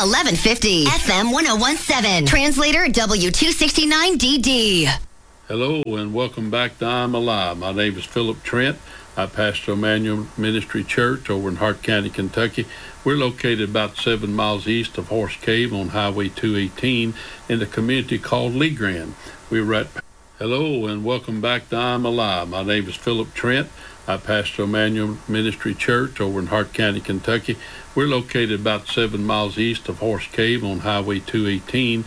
1150, FM 1017, translator W269DD. Hello and welcome back to I'm Alive. My name is Philip Trent. I pastor Emmanuel Ministry Church over in Hart County, Kentucky. We're located about 7 miles east of Horse Cave on Highway 218 in a community called Lee Grand. Hello and welcome back to I'm Alive. My name is Philip Trent. I pastor Emmanuel Ministry Church over in Hart County, Kentucky. We're located about 7 miles east of Horse Cave on Highway 218